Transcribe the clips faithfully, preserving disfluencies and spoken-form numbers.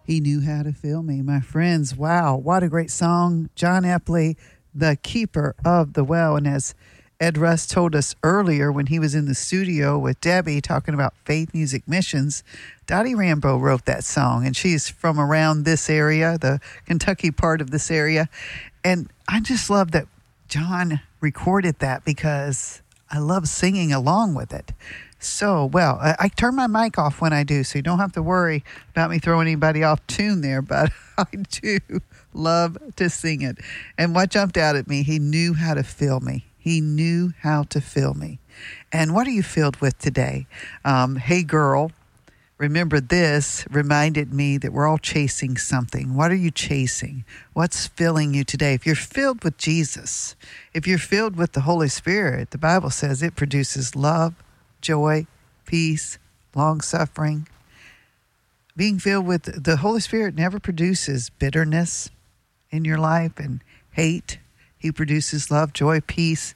He knew how to fill me. My friends, wow, what a great song. John Epley, the keeper of the well. And as Ed Russ told us earlier when he was in the studio with Debbie talking about Faith Music Missions, Dottie Rambo wrote that song, and she's from around this area, the Kentucky part of this area. And I just love that John recorded that because I love singing along with it. So, well, I, I turn my mic off when I do, so you don't have to worry about me throwing anybody off tune there, but I do love to sing it. And what jumped out at me, he knew how to fill me. He knew how to fill me. And what are you filled with today? Um, hey, girl, remember this reminded me that we're all chasing something. What are you chasing? What's filling you today? If you're filled with Jesus, if you're filled with the Holy Spirit, the Bible says it produces love, joy, peace, long-suffering. Being filled with the Holy Spirit never produces bitterness in your life and hate. He produces love, joy, peace,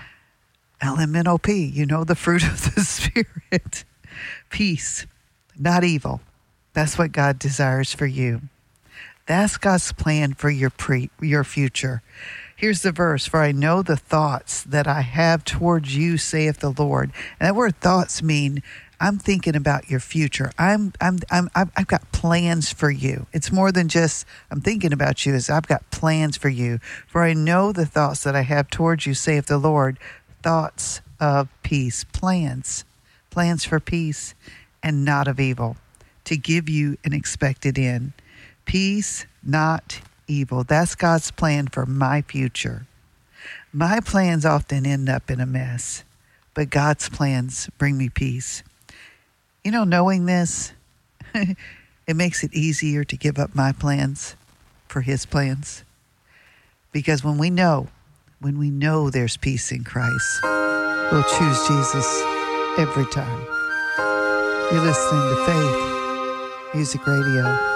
L M N O P, you know, the fruit of the Spirit. Peace, not evil. That's what God desires for you. That's God's plan for your pre, your future. Here's the verse, for I know the thoughts that I have towards you, saith the Lord. And that word thoughts mean I'm thinking about your future. I'm, I'm, I'm, I've got plans for you. It's more than just I'm thinking about you. Is I've got plans for you. For I know the thoughts that I have towards you, saith the Lord. Thoughts of peace, plans, plans for peace and not of evil, to give you an expected end. Peace, not evil. That's God's plan for my future. My plans often end up in a mess, but God's plans bring me peace. You know, knowing this, it makes it easier to give up my plans for His plans. Because when we know, when we know there's peace in Christ, we'll choose Jesus every time. You're listening to Faith Music Radio.